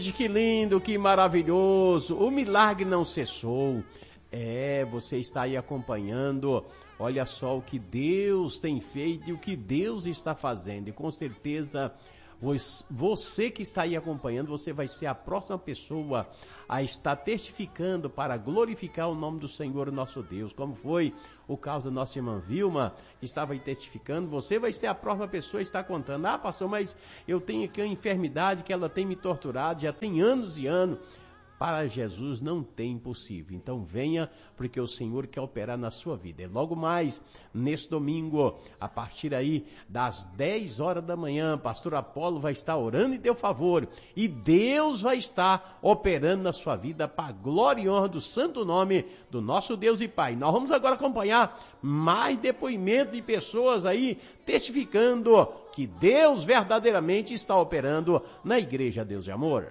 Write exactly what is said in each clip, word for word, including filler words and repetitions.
Que lindo, que maravilhoso, o milagre não cessou. É, você está aí acompanhando, olha só o que Deus tem feito e o que Deus está fazendo. E com certeza, você que está aí acompanhando, você vai ser a próxima pessoa a estar testificando para glorificar o nome do Senhor nosso Deus. Como foi o caso da nossa irmã Vilma, que estava aí testificando, você vai ser a próxima pessoa a estar contando. Ah, pastor, mas eu tenho aqui uma enfermidade que ela tem me torturado, já tem anos e anos. Para Jesus não tem impossível. Então venha, porque o Senhor quer operar na sua vida. E logo mais, nesse domingo, a partir aí das dez horas da manhã, pastor Apolo vai estar orando em teu favor. E Deus vai estar operando na sua vida para a glória e honra do santo nome do nosso Deus e Pai. Nós vamos agora acompanhar mais depoimento de pessoas aí testificando que Deus verdadeiramente está operando na Igreja Deus de Amor.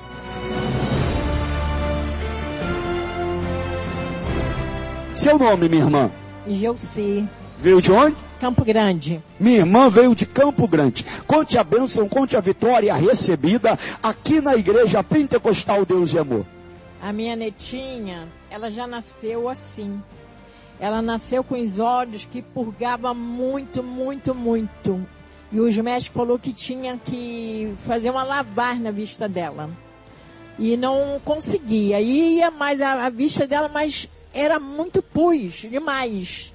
Seu nome, minha irmã? Geuci. Veio de onde? Campo Grande. Minha irmã veio de Campo Grande. Conte a bênção, conte a vitória recebida aqui na Igreja Pentecostal Deus e Amor. A minha netinha, ela já nasceu assim. Ela nasceu com os olhos que purgava muito, muito, muito. E os médicos falaram que tinha que fazer uma lavagem na vista dela. E não conseguia. Ia mais a, a vista dela, mas era muito pus, demais.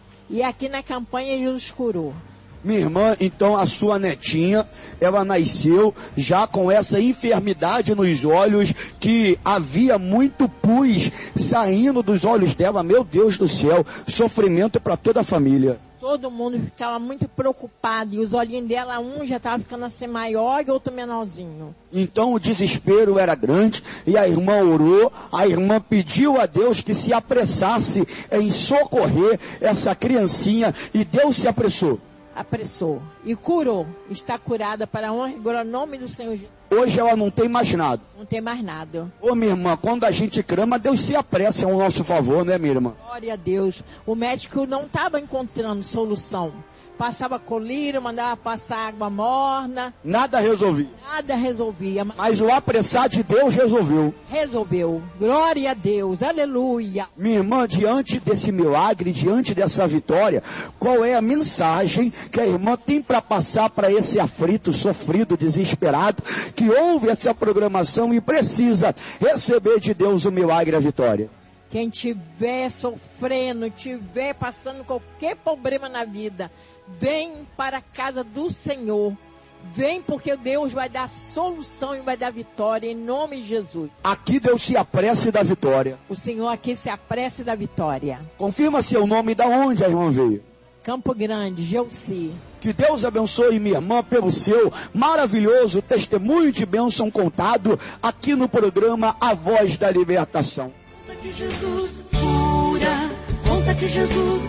E aqui na campanha Jesus curou. Minha irmã, então a sua netinha, ela nasceu já com essa enfermidade nos olhos, que havia muito pus saindo dos olhos dela. Meu Deus do céu, sofrimento para toda a família. Todo mundo ficava muito preocupado, e os olhinhos dela, um já estava ficando assim maior e outro menorzinho. Então o desespero era grande, e a irmã orou, a irmã pediu a Deus que se apressasse em socorrer essa criancinha, e Deus se apressou. Apressou e curou, está curada para a honra e glória, nome do Senhor Jesus. Hoje ela não tem mais nada. Não tem mais nada. Ô minha irmã, quando a gente clama, Deus se apressa ao nosso favor, né minha irmã? Glória a Deus. O médico não estava encontrando solução. Passava colírio, mandava passar água morna. Nada resolvia. Nada resolvia. Mas o apressar de Deus resolveu. Resolveu. Glória a Deus. Aleluia. Minha irmã, diante desse milagre, diante dessa vitória, qual é a mensagem que a irmã tem para passar para esse aflito, sofrido, desesperado, que ouve essa programação e precisa receber de Deus o milagre e a vitória? Quem estiver sofrendo, estiver passando qualquer problema na vida, vem para a casa do Senhor. Vem, porque Deus vai dar solução e vai dar vitória em nome de Jesus. Aqui Deus se apresse da vitória. O Senhor aqui se apresse da vitória. Confirma seu nome, da onde a irmã veio? Campo Grande, Geuci. Que Deus abençoe minha irmã pelo seu maravilhoso testemunho de bênção contado aqui no programa A Voz da Libertação. Conta que Jesus cura, conta que Jesus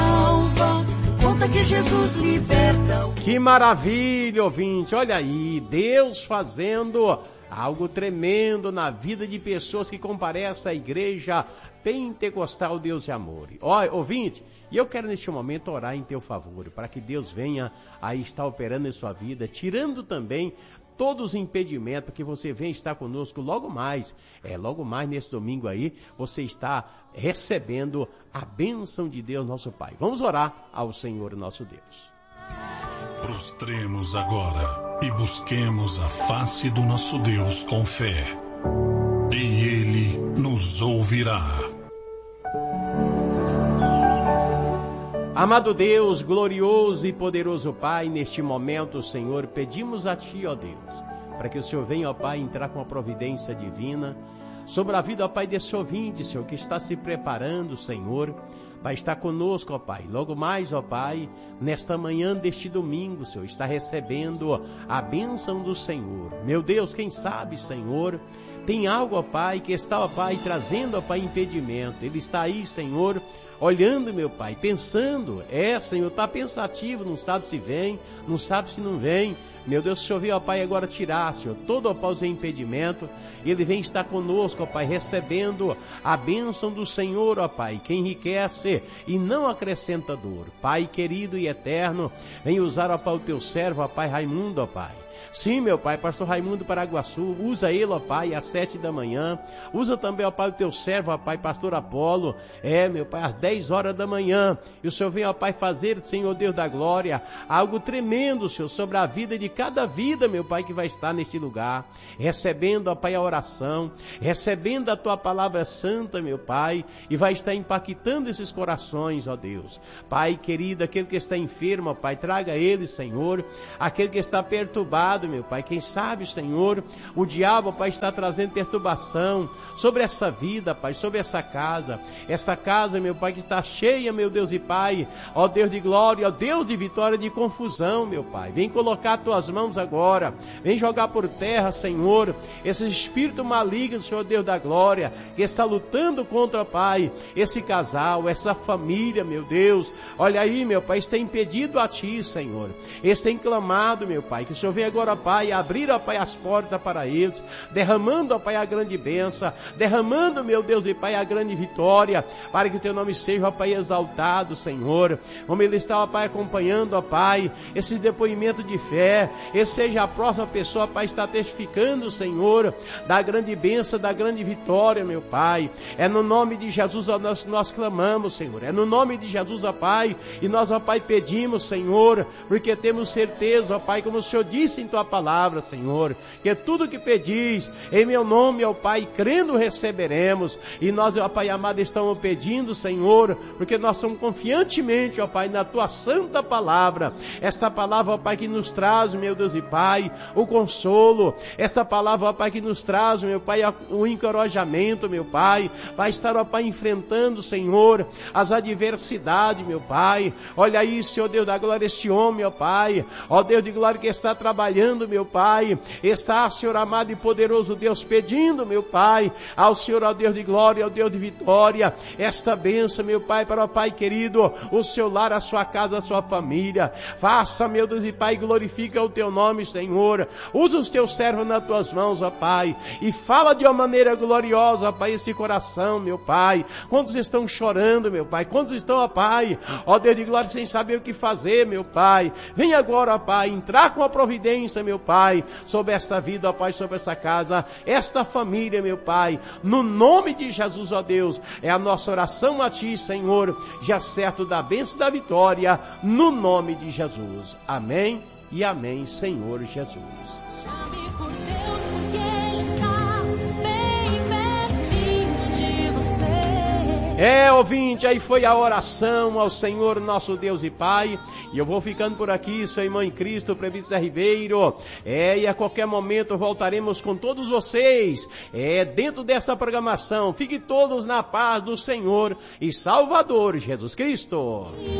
salva, conta que Jesus liberta. Que maravilha, ouvinte, olha aí, Deus fazendo algo tremendo na vida de pessoas que comparecem à Igreja Pentecostal Deus de Amor. Olha, ouvinte, e eu quero neste momento orar em teu favor, para que Deus venha a estar operando em sua vida, tirando também todos os impedimentos, que você venha estar conosco logo mais. É, logo mais nesse domingo aí, você está recebendo a bênção de Deus nosso Pai. Vamos orar ao Senhor nosso Deus. Prostremos agora e busquemos a face do nosso Deus com fé. E Ele nos ouvirá. Amado Deus, glorioso e poderoso Pai, neste momento, Senhor, pedimos a Ti, ó Deus, para que o Senhor venha, ó Pai, entrar com a providência divina sobre a vida, ó Pai, desse ouvinte, Senhor, que está se preparando, Senhor, para estar conosco, ó Pai. Logo mais, ó Pai, nesta manhã deste domingo, Senhor, está recebendo a bênção do Senhor. Meu Deus, quem sabe, Senhor, tem algo, ó Pai, que está, ó Pai, trazendo, ó Pai, impedimento. Ele está aí, Senhor, olhando, meu Pai, pensando, é, Senhor, está pensativo, não sabe se vem, não sabe se não vem. Meu Deus, se o Senhor veio, ó Pai, agora tirar, Senhor, todo, ó Pai, o seu impedimento, Ele vem estar conosco, ó Pai, recebendo a bênção do Senhor, ó Pai, que enriquece e não acrescenta dor. Pai querido e eterno, vem usar, ó Pai, o teu servo, ó Pai Raimundo, ó Pai, Sim, meu Pai, pastor Raimundo Paraguaçu, usa ele, ó Pai, às sete da manhã. Usa também, ó Pai, o teu servo, ó Pai, pastor Apolo. É, meu Pai, às dez horas da manhã. E o Senhor vem, ó Pai, fazer, Senhor Deus da glória, algo tremendo, Senhor, sobre a vida de cada vida, meu Pai, que vai estar neste lugar. Recebendo, ó Pai, a oração, recebendo a tua palavra santa, meu Pai, e vai estar impactando esses corações, ó Deus. Pai querido, aquele que está enfermo, ó Pai, traga ele, Senhor. Aquele que está perturbado, meu Pai, quem sabe, Senhor, o diabo, ó Pai, está trazendo perturbação sobre essa vida, Pai, sobre essa casa. Essa casa, meu Pai, que está cheia, meu Deus e Pai, ó Deus de glória, ó Deus de vitória, de confusão, meu Pai. Vem colocar tuas mãos agora, vem jogar por terra, Senhor, esse espírito maligno, Senhor Deus da glória, que está lutando contra, Pai, esse casal, essa família, meu Deus. Olha aí, meu Pai, está impedido a Ti, Senhor. Eles têm clamado, meu Pai, que o Senhor venha agora, Pai, abrir, ó Pai, as portas para eles, derramando, ó Pai, a grande bênção, derramando, meu Deus e Pai, a grande vitória, para que o Teu nome seja, ó Pai, exaltado, Senhor. Como Ele está, ó Pai, acompanhando, ó Pai, esse depoimento de fé, esse seja a próxima pessoa, ó Pai, está testificando, Senhor, da grande bênção, da grande vitória, meu Pai. É no nome de Jesus, ó, nós, nós clamamos, Senhor. É no nome de Jesus, ó Pai, e nós, ó Pai, pedimos, Senhor, porque temos certeza, ó Pai, como o Senhor disse em Tua palavra, Senhor, que tudo que pedis, em meu nome, ó Pai, crendo receberemos. E nós, ó Pai amado, estamos pedindo, Senhor, porque nós somos confiantemente, ó Pai, na Tua santa palavra. Esta palavra, ó Pai, que nos traz, meu Deus e Pai, o consolo. Esta palavra, ó Pai, que nos traz, meu Pai, o encorajamento, meu Pai, vai estar, ó Pai, enfrentando, Senhor, as adversidades, meu Pai. Olha aí, Senhor Deus da glória, este homem, ó Pai, ó Deus de glória, que está trabalhando, meu Pai, está, Senhor amado e poderoso Deus, pedindo, meu Pai, ao Senhor, ó Deus de glória, ó Deus de vitória, esta bênção, meu Pai, para o Pai querido, o seu lar, a sua casa, a sua família. Faça, meu Deus e Pai, glorifica o Teu nome, Senhor. Usa os Teus servos nas Tuas mãos, ó Pai, e fala de uma maneira gloriosa, ó Pai, esse coração, meu Pai. Quantos estão chorando, meu Pai? Quantos estão, ó Pai, ó Deus de glória, sem saber o que fazer, meu Pai? Vem agora, ó Pai, entrar com a providência, meu Pai, sobre esta vida, ó Pai, sobre essa casa, esta família, meu Pai. No nome de Jesus, ó Deus, é a nossa oração a Ti, Senhor, já certo da bênção e da vitória, no nome de Jesus. Amém e amém, Senhor Jesus. Chame por Deus, porque Ele está bem pertinho de você. É, ouvinte, aí foi a oração ao Senhor nosso Deus e Pai, e eu vou ficando por aqui, sua irmã em Cristo, Presbítero Ribeiro. É, e a qualquer momento voltaremos com todos vocês, é, dentro desta programação. Fiquem todos na paz do Senhor e Salvador Jesus Cristo.